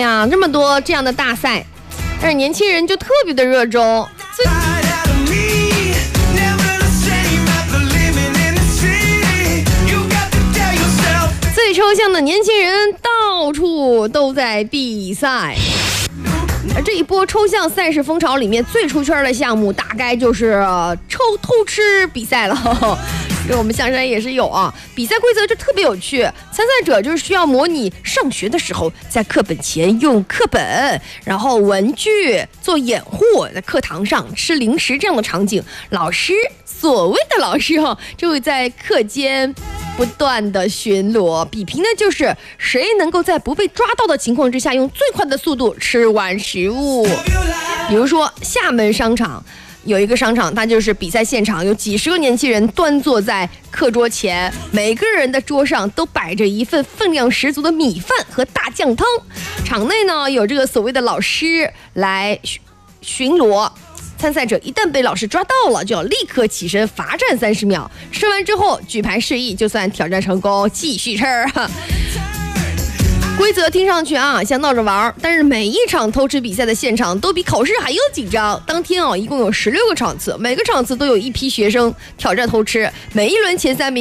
呀，这么多这样的大赛，但是年轻人就特别的热衷。最抽象的年轻人到处都在比赛。这一波抽象赛事风潮里面最出圈的项目大概就是偷吃比赛了。我们象山也是有啊，比赛规则就特别有趣，参赛者就是需要模拟上学的时候在课本前用课本然后文具做掩护，在课堂上吃零食这样的场景，所谓的老师就会在课间不断的巡逻，比拼的就是谁能够在不被抓到的情况之下用最快的速度吃完食物。比如说厦门商场有一个商场，它就是比赛现场，有几十个年轻人端坐在课桌前，每个人的桌上都摆着一份分量十足的米饭和大酱汤。场内呢有这个所谓的老师来巡逻，参赛者一旦被老师抓到了，就要立刻起身罚站30秒，吃完之后举牌示意，就算挑战成功，继续吃。规则听上去像闹着玩，但是每一场偷吃比赛的现场都比考试还要紧张。当天一共有16个场次，每个场次都有一批学生挑战偷吃，每一轮前3名